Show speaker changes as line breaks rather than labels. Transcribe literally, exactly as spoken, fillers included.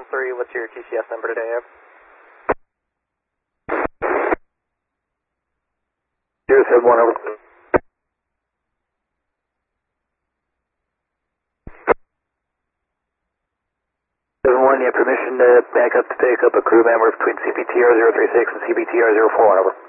seven three, what's your T C S number today, Ev?
zero seven one, over. seven one, you have permission to back up to pick up a crew member between C P T R zero three six and C P T R zero four one, over.